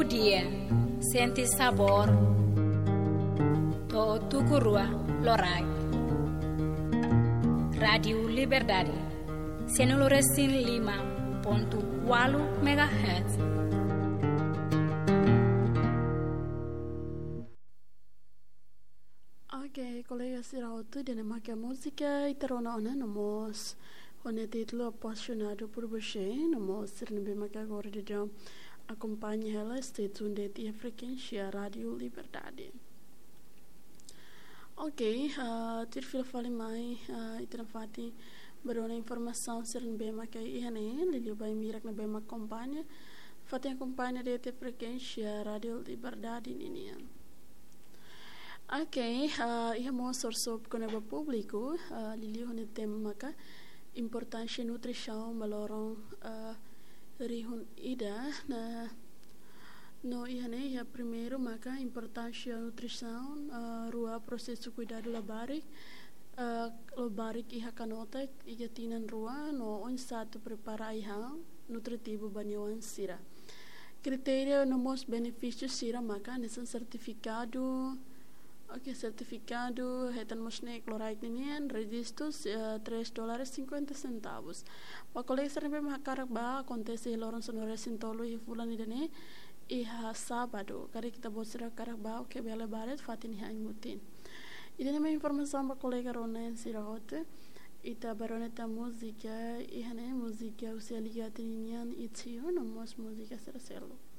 dia, senti sabor, to tukurua lorai. Radio Liberdade, 105.8 MHz. Ok, colegas, irautu de maca música e terona ona nomos onde título apaixonado por você, nomos sirne maca agora de jam acompanha ela Estados Unidos e a frequência Rádio Liberdade. Ok, tir fila fale mai itra fati berona informação sirne bem maca ihane lili bai mirak na bem maca acompanha fati acompanha de a frequência Rádio Liberdade ninia. Ok, ia mau sorsop com o público, lili hone tema maka importância nutrição malorong rihun ida na no ihane ia primeiro maka importância nutrição rua processo cuidado labarik iha kanota iha tinan rua no on satu prepara iha nutritivo banyawan sira kriteria nomos benefícios sira maka nesse certificado. Ok, certificado hetan mosne chloride ninian registros $3.50. Pakole serbe mahakarak ba acontece loron sonore sintolo e fulani dene e sábado kare kita bosira karak ba ok bela baret fatin ha imutin. Idene me informação ba colega ronen sirahote ita baroneta música e hane música usia ligata ninian itio nomos música sercelo.